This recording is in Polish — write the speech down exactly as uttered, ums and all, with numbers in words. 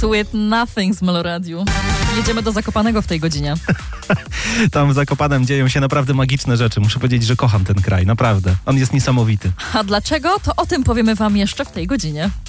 Sweet Nothing z Meloradiu. Jedziemy do Zakopanego w tej godzinie. Tam w Zakopanem dzieją się naprawdę magiczne rzeczy. Muszę powiedzieć, że kocham ten kraj, naprawdę. On jest niesamowity. A dlaczego? To o tym powiemy wam jeszcze w tej godzinie.